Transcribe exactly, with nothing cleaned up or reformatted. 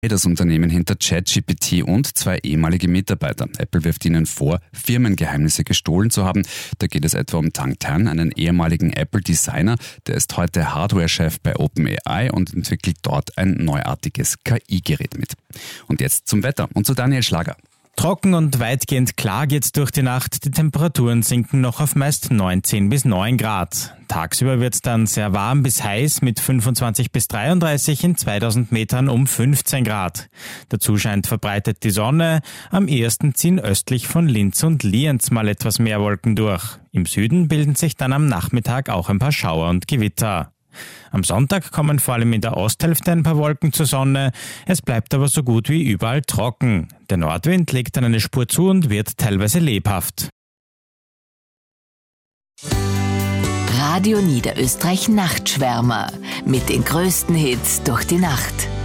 Das Unternehmen hinter ChatGPT und zwei ehemalige Mitarbeiter. Apple wirft ihnen vor, Firmengeheimnisse gestohlen zu haben. Da geht es etwa um Tang Tan, einen ehemaligen Apple-Designer. Der ist heute Hardware-Chef bei OpenAI und entwickelt dort ein neuartiges K I-Gerät mit. Und jetzt zum Wetter und zu Daniel Schlager. Trocken und weitgehend klar geht's durch die Nacht. Die Temperaturen sinken noch auf meist neunzehn bis neun Grad. Tagsüber wird's dann sehr warm bis heiß mit fünfundzwanzig bis dreiunddreißig, in zweitausend Metern um fünfzehn Grad. Dazu scheint verbreitet die Sonne. Am ehesten ziehen östlich von Linz und Lienz mal etwas mehr Wolken durch. Im Süden bilden sich dann am Nachmittag auch ein paar Schauer und Gewitter. Am Sonntag kommen vor allem in der Osthälfte ein paar Wolken zur Sonne. Es bleibt aber so gut wie überall trocken. Der Nordwind legt dann eine Spur zu und wird teilweise lebhaft. Radio Niederösterreich Nachtschwärmer mit den größten Hits durch die Nacht.